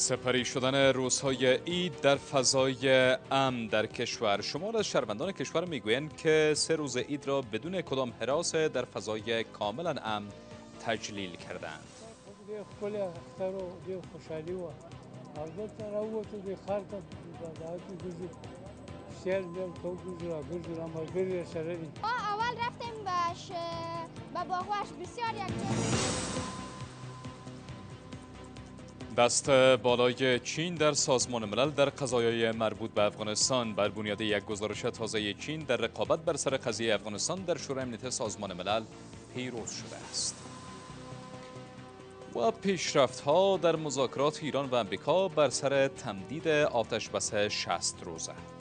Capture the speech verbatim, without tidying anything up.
سپری شدن روزهای عید در فضای امن در کشور. شمار از شهروندان کشور میگویند که سه روز عید را بدون کدام هراس در فضای کاملا امن تجلیل کردند. خپل اختر و ډېر خوشحالي وه او دلته راووتو دې ښار ته دغسې ګرځو سیل میل کوو ګرځو راګرځو را ملګري راسره دي. ما اول رفتیم بهش به باغوش بسیار یکجا. دست بالای چین در سازمان ملل در قضایای مربوط به افغانستان بر بنیاد یک گزارش تازه چین در رقابت بر سر قضیه افغانستان در شورای امنیت سازمان ملل پیروز شده است. و پیشرفت‌ها در مذاکرات ایران و امریکا بر سر تمدید آتش‌بس شصت روزه.